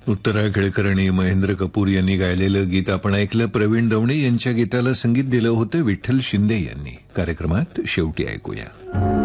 उत्तरा केळकर आणि महेंद्र कपूर यांनी गायलेलं गीत आपण ऐकलं. प्रवीण दवणे यांच्या गीताला संगीत दिलं होतं विठ्ठल शिंदे यांनी. कार्यक्रमात शेवटी ऐकूया.